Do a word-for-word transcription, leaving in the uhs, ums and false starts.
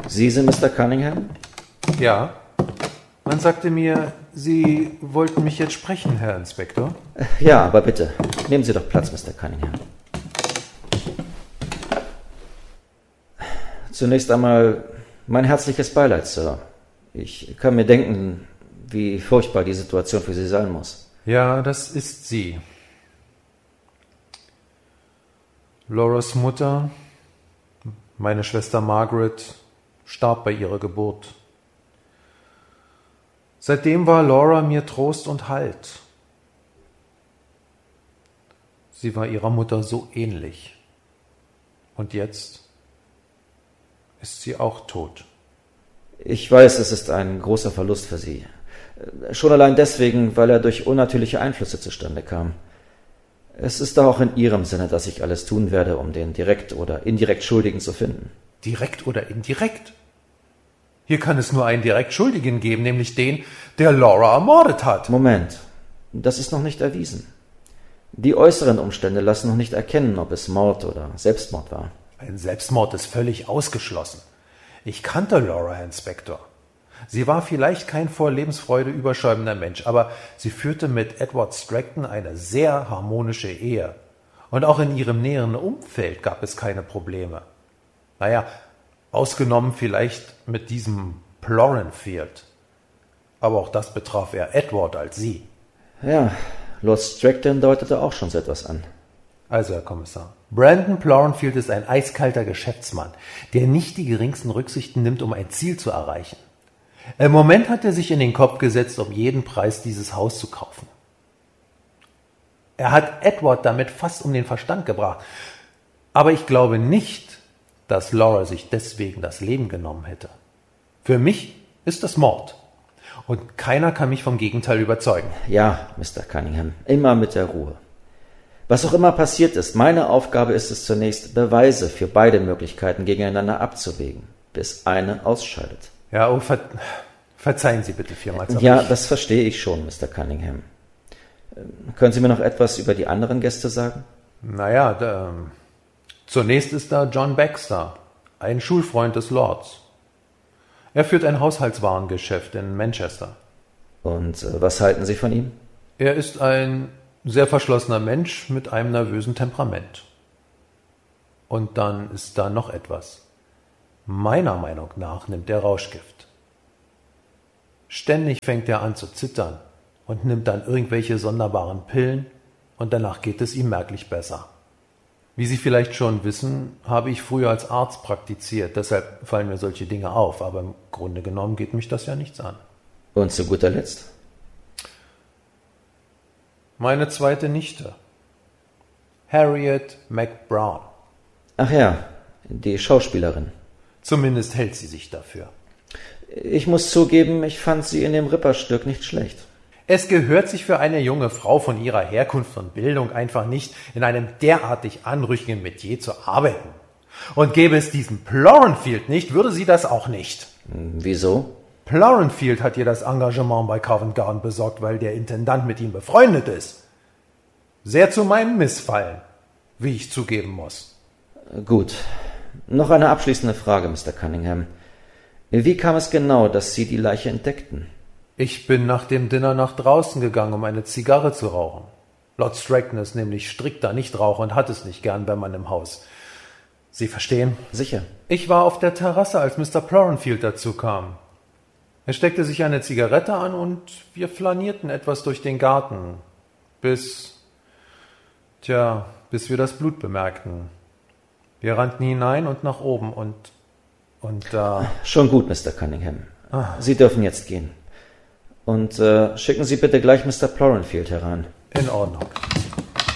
Sie sind Mister Cunningham? Ja. Man sagte mir, Sie wollten mich jetzt sprechen, Herr Inspektor. Ja, aber bitte, nehmen Sie doch Platz, Mister Cunningham. Zunächst einmal mein herzliches Beileid, Sir. Ich kann mir denken, wie furchtbar die Situation für Sie sein muss. Ja, das ist sie. Lauras Mutter, meine Schwester Margaret, starb bei ihrer Geburt. Seitdem war Laura mir Trost und Halt. Sie war ihrer Mutter so ähnlich. Und jetzt ist sie auch tot. Ich weiß, es ist ein großer Verlust für Sie. Schon allein deswegen, weil er durch unnatürliche Einflüsse zustande kam. Es ist auch in Ihrem Sinne, dass ich alles tun werde, um den direkt oder indirekt Schuldigen zu finden. Direkt oder indirekt? Hier kann es nur einen direkt Schuldigen geben, nämlich den, der Laura ermordet hat. Moment, das ist noch nicht erwiesen. Die äußeren Umstände lassen noch nicht erkennen, ob es Mord oder Selbstmord war. Ein Selbstmord ist völlig ausgeschlossen. Ich kannte Laura, Herr Inspektor. Sie war vielleicht kein vor Lebensfreude überschäumender Mensch, aber sie führte mit Edward Stratton eine sehr harmonische Ehe. Und auch in ihrem näheren Umfeld gab es keine Probleme. Naja, ausgenommen vielleicht mit diesem Plorenfield. Aber auch das betraf eher Edward als sie. Ja, Lord Stratton deutete auch schon so etwas an. Also, Herr Kommissar, Brandon Plorenfield ist ein eiskalter Geschäftsmann, der nicht die geringsten Rücksichten nimmt, um ein Ziel zu erreichen. Im Moment hat er sich in den Kopf gesetzt, um jeden Preis dieses Haus zu kaufen. Er hat Edward damit fast um den Verstand gebracht. Aber ich glaube nicht, dass Laura sich deswegen das Leben genommen hätte. Für mich ist das Mord. Und keiner kann mich vom Gegenteil überzeugen. Ja, Mister Cunningham, immer mit der Ruhe. Was auch immer passiert ist, meine Aufgabe ist es zunächst, Beweise für beide Möglichkeiten gegeneinander abzuwägen, bis eine ausscheidet. Ja, oh, ver verzeihen Sie bitte vielmals. Ja, das verstehe ich schon, Mister Cunningham. Können Sie mir noch etwas über die anderen Gäste sagen? Naja, da, zunächst ist da John Baxter, ein Schulfreund des Lords. Er führt ein Haushaltswarengeschäft in Manchester. Und äh, was halten Sie von ihm? Er ist ein sehr verschlossener Mensch mit einem nervösen Temperament. Und dann ist da noch etwas. Meiner Meinung nach nimmt er Rauschgift. Ständig fängt er an zu zittern und nimmt dann irgendwelche sonderbaren Pillen und danach geht es ihm merklich besser. Wie Sie vielleicht schon wissen, habe ich früher als Arzt praktiziert, deshalb fallen mir solche Dinge auf, aber im Grunde genommen geht mich das ja nichts an. Und zu guter Letzt? Meine zweite Nichte, Harriet McBrown. Ach ja, die Schauspielerin. Zumindest hält sie sich dafür. Ich muss zugeben, ich fand sie in dem Ripperstück nicht schlecht. Es gehört sich für eine junge Frau von ihrer Herkunft und Bildung einfach nicht, in einem derartig anrüchigen Metier zu arbeiten. Und gäbe es diesen Plorenfield nicht, würde sie das auch nicht. Wieso? Plorenfield hat ihr das Engagement bei Covent Garden besorgt, weil der Intendant mit ihm befreundet ist. Sehr zu meinem Missfallen, wie ich zugeben muss. Gut. Noch eine abschließende Frage, Mister Cunningham. Wie kam es genau, dass Sie die Leiche entdeckten? Ich bin nach dem Dinner nach draußen gegangen, um eine Zigarre zu rauchen. Lord Stratton ist nämlich strikter Nichtraucher und hat es nicht gern, wenn man im Haus. Sie verstehen? Sicher. Ich war auf der Terrasse, als Mister Plorenfield dazu kam. Er steckte sich eine Zigarette an und wir flanierten etwas durch den Garten, bis, tja, bis wir das Blut bemerkten. Wir rannten hinein und nach oben und, und da... Äh Schon gut, Mister Cunningham. Ah. Sie dürfen jetzt gehen. Und äh, schicken Sie bitte gleich Mister Plorenfield heran. In Ordnung.